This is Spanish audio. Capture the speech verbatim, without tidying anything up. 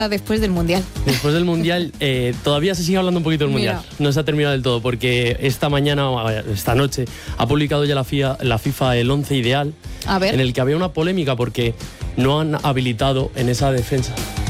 después del Mundial. Después del Mundial, eh, todavía se sigue hablando un poquito del Mundial. Mira. No se ha terminado del todo, porque esta mañana, esta noche, ha publicado ya la FIFA, la FIFA el once ideal, A ver. en el que había una polémica porque no han habilitado en esa defensa